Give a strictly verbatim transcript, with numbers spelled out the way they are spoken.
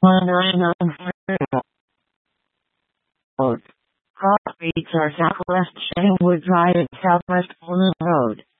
Road. Cross streets are Southwest Shenwood Drive and Southwest Fulham Road.